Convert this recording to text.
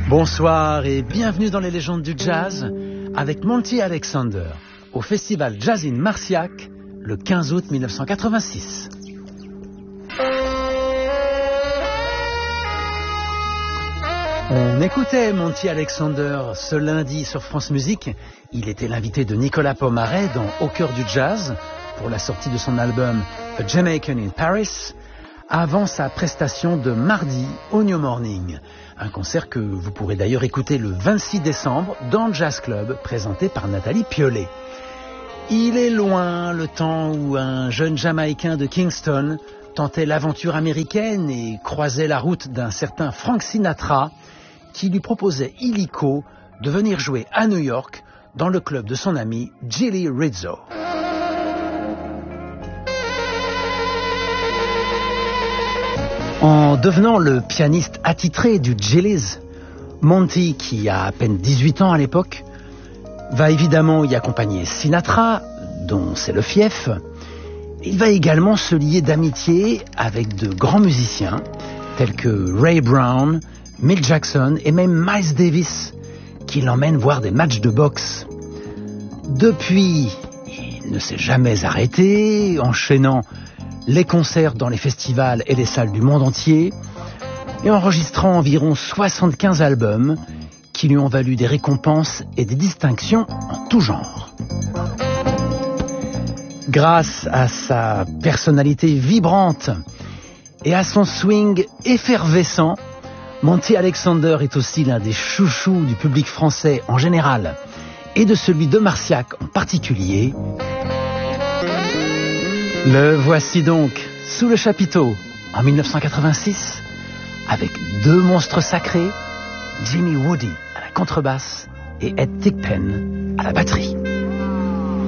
Bonsoir et bienvenue dans les légendes du jazz avec Monty Alexander au festival Jazz in Marciac le 15 août 1986. On écoutait Monty Alexander ce lundi sur France Musique. Il était l'invité de Nicolas Pomaret dans Au cœur du jazz pour la sortie de son album A Jamaican in Paris, avant sa prestation de mardi au New Morning. Un concert que vous pourrez d'ailleurs écouter le 26 décembre dans le Jazz Club, présenté par Nathalie Piollet. Il est loin le temps où un jeune Jamaïcain de Kingston tentait l'aventure américaine et croisait la route d'un certain Frank Sinatra qui lui proposait illico de venir jouer à New York dans le club de son ami Gilly Rizzo. En devenant le pianiste attitré du Gillies, Monty, qui a à peine 18 ans à l'époque, va évidemment y accompagner Sinatra, dont c'est le fief. Il va également se lier d'amitié avec de grands musiciens, tels que Ray Brown, Milt Jackson et même Miles Davis, qui l'emmène voir des matchs de boxe. Depuis, il ne s'est jamais arrêté, enchaînant les concerts dans les festivals et les salles du monde entier, et enregistrant environ 75 albums qui lui ont valu des récompenses et des distinctions en tout genre. Grâce à sa personnalité vibrante et à son swing effervescent, Monty Alexander est aussi l'un des chouchous du public français en général et de celui de Marciac en particulier. Le voici donc sous le chapiteau en 1986 avec deux monstres sacrés, Jimmy Woody à la contrebasse et Ed Thigpen à la batterie.